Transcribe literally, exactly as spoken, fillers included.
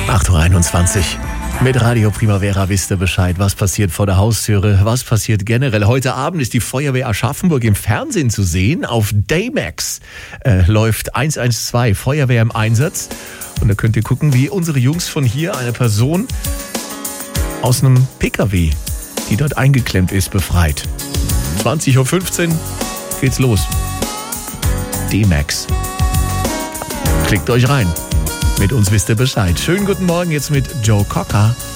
acht Uhr einundzwanzig. Mit Radio Primavera wisst ihr Bescheid, was passiert vor der Haustüre, was passiert generell. Heute Abend ist die Feuerwehr Aschaffenburg im Fernsehen zu sehen. Auf Daymax äh, läuft eins eins zwei, Feuerwehr im Einsatz. Und da könnt ihr gucken, wie unsere Jungs von hier eine Person aus einem P K W, die dort eingeklemmt ist, befreit. zwanzig Uhr fünfzehn geht's los. Daymax. Klickt euch rein. Mit uns wisst ihr Bescheid. Schönen guten Morgen jetzt mit Joe Cocker.